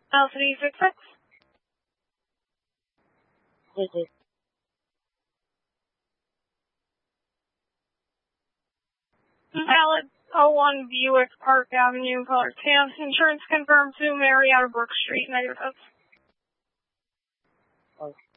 366. Valid 01 Buick Park Avenue, color tan. Insurance confirmed to Marietta Brook Street, negative.